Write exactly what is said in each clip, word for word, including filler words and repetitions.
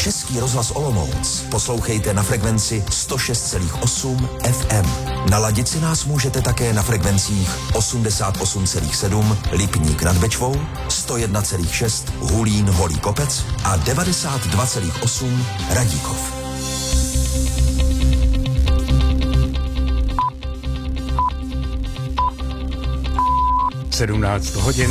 Český rozhlas Olomouc poslouchejte na frekvenci sto šest celá osm F M. Naladit si nás můžete také na frekvencích osmdesát osm celá sedm Lipník nad Bečvou, sto jedna celá šest Hulín Holý Kopec a devadesát dva celá osm Radíkov. sedmnáct hodin.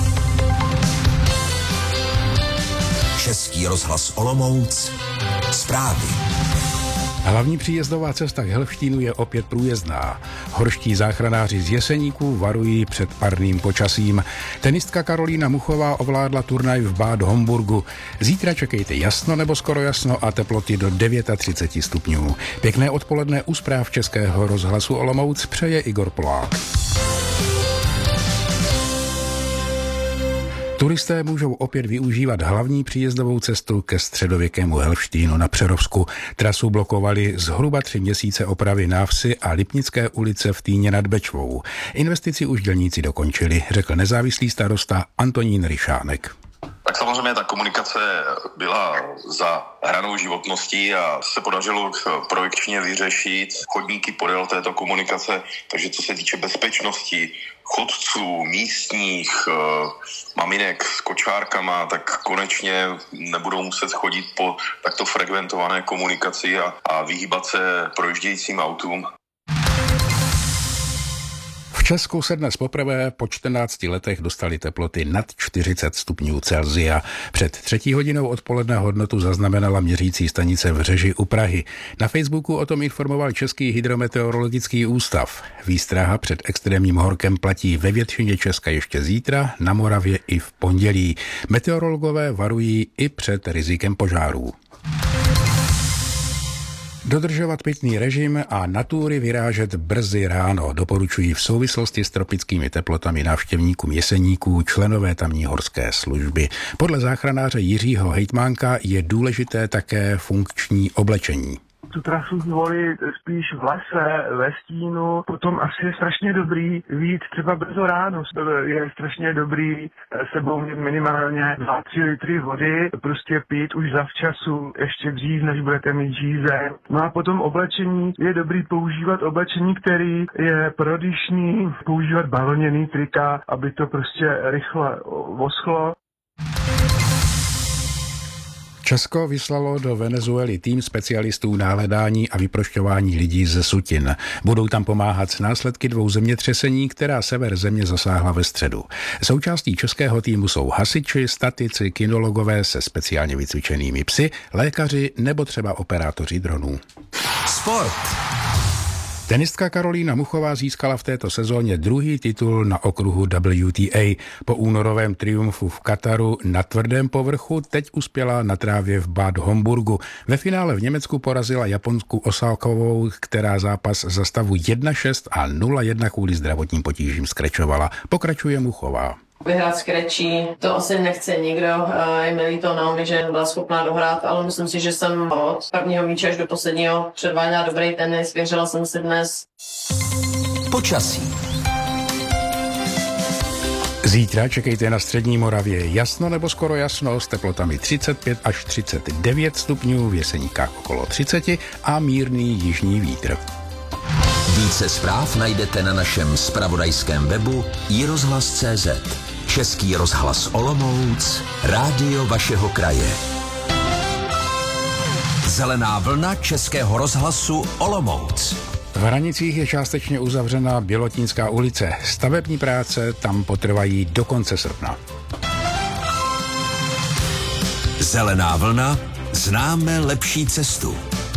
Český rozhlas Olomouc. Zprávy. Hlavní příjezdová cesta k Helštínu je opět průjezdná. Horští záchranáři z Jeseníků varují před parným počasím. Tenistka Karolína Muchová ovládla turnaj v Bad Homburgu. Zítra čekejte jasno nebo skoro jasno a teploty do třicet devět stupňů. Pěkné odpoledne u zpráv Českého rozhlasu Olomouc přeje Igor Polák. Turisté můžou opět využívat hlavní příjezdovou cestu ke středověkému Helštínu na Přerovsku. Trasu blokovali zhruba tři měsíce opravy návsi a Lipnické ulice v Týně nad Bečvou. Investici už dělníci dokončili, řekl nezávislý starosta Antonín Ryšánek. Tak samozřejmě ta komunikace byla za hranou životností a se podařilo projekčně vyřešit chodníky podél této komunikace, takže co se týče bezpečnosti chodců, místních, e, maminek s kočárkama, tak konečně nebudou muset chodit po takto frekventované komunikaci a, a vyhýbat se projíždějícím autům. V Česku se dnes poprvé po čtrnácti letech dostaly teploty nad čtyřicet stupňů Celsia. Před třetí hodinou odpoledne hodnotu zaznamenala měřící stanice v Řeži u Prahy. Na Facebooku o tom informoval Český hydrometeorologický ústav. Výstraha před extrémním horkem platí ve většině Česka ještě zítra, na Moravě i v pondělí. Meteorologové varují i před rizikem požárů. Dodržovat pitný režim a na túry vyrážet brzy ráno doporučují v souvislosti s tropickými teplotami návštěvníkům Jeseníků členové tamní horské služby. Podle záchranáře Jiřího Hejtmánka je důležité také funkční oblečení. Tu trasu zvolit spíš v lese, ve stínu, potom asi je strašně dobrý vyjít třeba brzo ráno. Je strašně dobrý sebou mít minimálně dva tři litry vody, prostě pít už zavčasu, ještě dřív, než budete mít žízeň. No a potom oblečení, je dobrý používat oblečení, který je prodyšný, používat bavlněný trika, aby to prostě rychle voschlo. Česko vyslalo do Venezuely tým specialistů na hledání a vyprošťování lidí ze sutin. Budou tam pomáhat s následky dvou zemětřesení, která sever země zasáhla ve středu. Součástí českého týmu jsou hasiči, statici, kynologové se speciálně vycvičenými psy, lékaři nebo třeba operátoři dronů. Sport. Tenistka Karolína Muchová získala v této sezóně druhý titul na okruhu W T A. Po únorovém triumfu v Kataru na tvrdém povrchu teď uspěla na trávě v Bad Homburgu. Ve finále v Německu porazila Japonsku Osakovou, která zápas za stavu jedna šest a nula jedna kvůli zdravotním potížím skrečovala. Pokračuje Muchová. Vyhrát skrečí, to asi nechce nikdo, je mi líto Naomi, že byla schopná dohrát, ale myslím si, že jsem od prvního míče až do posledního předváděla dobrý tenis, věřila jsem si dnes. Počasí. Zítra čekejte na střední Moravě jasno nebo skoro jasno s teplotami třicet pět až třicet devět stupňů, v Jeseníkách okolo třicet a mírný jižní vítr. Více zpráv najdete na našem zpravodajském webu i rozhlas tečka cé zet. Český rozhlas Olomouc, rádio vašeho kraje. Zelená vlna Českého rozhlasu Olomouc. V Hranicích je částečně uzavřena Bělotínská ulice. Stavební práce tam potrvají do konce srpna. Zelená vlna, známe lepší cestu.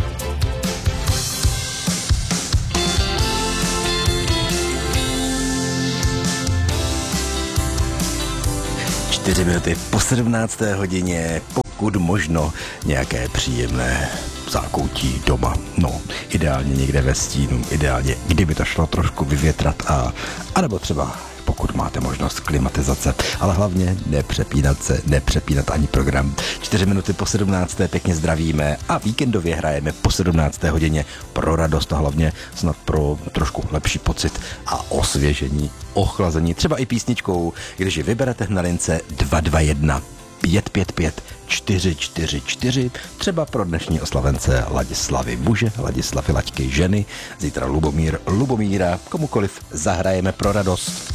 Čtyři minuty po sedmnácté hodině, pokud možno nějaké příjemné zákoutí doma. No, ideálně někde ve stínu, ideálně, kdyby to šlo trošku vyvětrat a, anebo třeba pokud máte možnost klimatizace, ale hlavně nepřepínat se, nepřepínat ani program. Čtyři minuty po sedmnácté pěkně zdravíme a víkendově hrajeme po sedmnácté hodině pro radost a hlavně snad pro trošku lepší pocit a osvěžení, ochlazení, třeba i písničkou, když ji vyberete na lince dva dva jedna pět pět pět čtyři čtyři čtyři, třeba pro dnešní oslavence Ladislavy muže, Ladislavy Laďky ženy, zítra Lubomír Lubomíra, komukoliv zahrajeme pro radost.